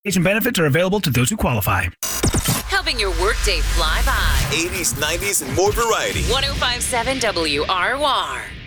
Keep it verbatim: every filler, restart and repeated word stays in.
Agent benefits are available to those who qualify. Helping your workday fly by. eighties, nineties, and more variety. one oh five point seven W R R.